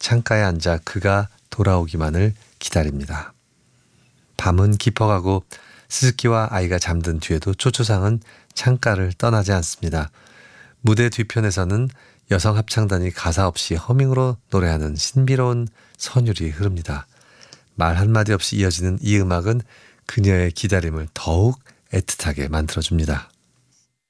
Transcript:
창가에 앉아 그가 돌아오기만을 기다립니다. 밤은 깊어가고 스즈키와 아이가 잠든 뒤에도 초초상은 창가를 떠나지 않습니다. 무대 뒤편에서는 여성 합창단이 가사 없이 허밍으로 노래하는 신비로운 선율이 흐릅니다. 말 한마디 없이 이어지는 이 음악은 그녀의 기다림을 더욱 애틋하게 만들어줍니다.